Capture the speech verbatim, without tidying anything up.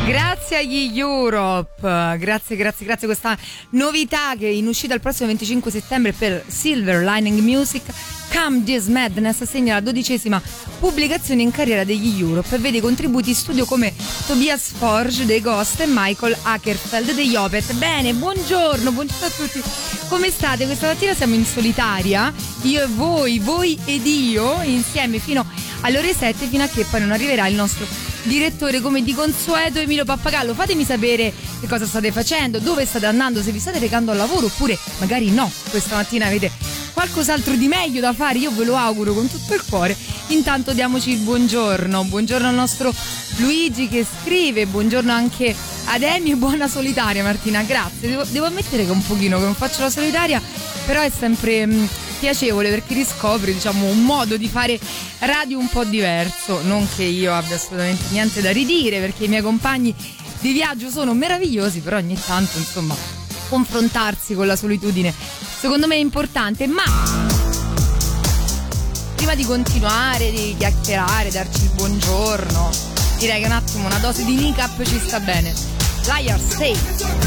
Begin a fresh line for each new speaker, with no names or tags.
Grazie agli Europe, grazie, grazie, grazie. Questa novità che è in uscita il prossimo venticinque settembre per Silver Lining Music, Come This Madness, segna la dodicesima pubblicazione in carriera degli Europe e vede contributi in studio come Tobias Forge dei Ghost e Michael Ackerfeld degli Opeth. Bene, buongiorno, buongiorno a tutti. Come state? Questa mattina siamo in solitaria, io e voi, voi ed io, insieme fino alle ore sette, fino a che poi non arriverà il nostro direttore come di consueto, Emilio Pappagallo. Fatemi sapere che cosa state facendo, dove state andando, se vi state recando al lavoro oppure magari no, questa mattina avete qualcos'altro di meglio da fare, io ve lo auguro con tutto il cuore. Intanto diamoci il buongiorno, buongiorno al nostro Luigi che scrive, buongiorno anche ad Emi e buona solitaria Martina, grazie. Devo, devo ammettere che un pochino che non faccio la solitaria, però è sempre mh, piacevole perché riscopri, diciamo, un modo di fare radio un po' diverso. Non che io abbia assolutamente niente da ridire, perché i miei compagni di viaggio sono meravigliosi, però ogni tanto, insomma, confrontarsi con la solitudine secondo me è importante. Ma prima di continuare, di chiacchierare, darci il buongiorno, direi che un attimo una dose di Nick Up ci sta bene. Liar State.